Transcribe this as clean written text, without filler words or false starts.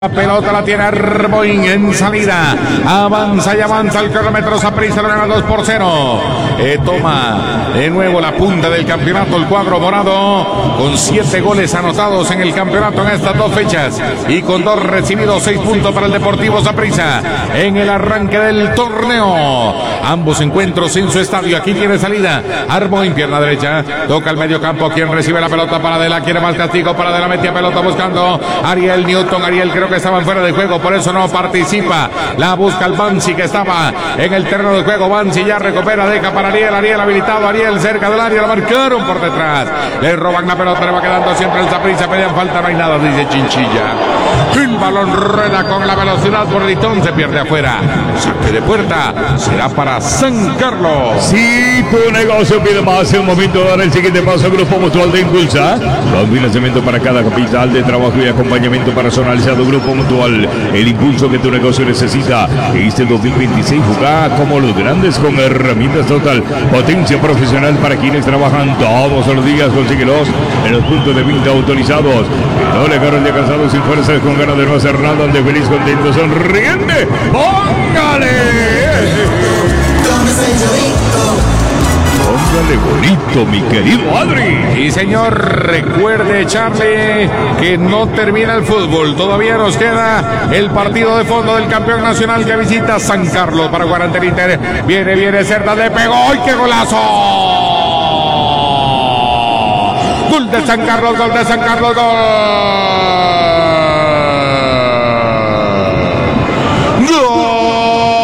La pelota la tiene Arboin en salida. Avanza y avanza el cronómetro. Saprissa lo gana 2-0. Toma de nuevo la punta del campeonato el cuadro morado, con 7 goles anotados en el campeonato en estas 2 fechas y con 2 recibidos. 6 puntos para el Deportivo Saprissa en el arranque del torneo. Ambos encuentros en su estadio. Aquí tiene salida Arboin, pierna derecha, toca el medio campo. Quien recibe la pelota para Adela, quiere más castigo para Adela, metía pelota buscando Ariel Newton. Ariel creo que estaban fuera de juego, por eso no participa. La busca el Bansi, que estaba en el terreno de juego. Bansi ya recupera, deja para Ariel. Ariel habilitado, Ariel cerca del área, la marcaron por detrás. Le roban la pelota, le va quedando siempre el Saprissa. Pedían falta, no hay nada, dice Chinchilla. El balón rueda con la velocidad por Litón, se pierde afuera. Saque de puerta, será para San Carlos. Si tu negocio pide más, es el momento de dar el siguiente paso. Grupo Mutual de Impulsa, con financiamiento para cada capital de trabajo y acompañamiento personalizado. Grupo Mutual, el impulso que tu negocio necesita. Este 2026 juega como los grandes con herramientas total, potencia profesional para quienes trabajan todos los días. Consíguelos en los puntos de venta autorizados. No le agarran ya cansados, sin fuerzas, con ganas de no hacer nada, ande feliz, contento, sonriente. ¡Póngale! Póngale bonito, mi querido Adri. Y señor, recuerde, Charlie, que no termina el fútbol. Todavía nos queda el partido de fondo del campeón nacional que visita San Carlos para jugar ante el Inter. Viene Cerda, le pegó. ¡Ay, qué golazo! Gol de San Carlos, gol de San Carlos, gol. ¡Gol!